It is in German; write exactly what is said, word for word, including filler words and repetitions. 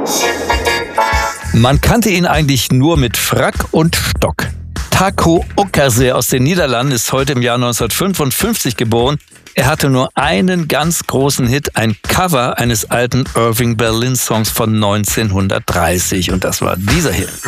Man kannte ihn eigentlich nur mit Frack und Stock. Taco Ockerse aus den Niederlanden ist heute im Jahr neunzehnhundertfünfundfünfzig geboren. Er hatte nur einen ganz großen Hit, ein Cover eines alten Irving Berlin Songs von neunzehnhundertdreißig. Und das war dieser hier.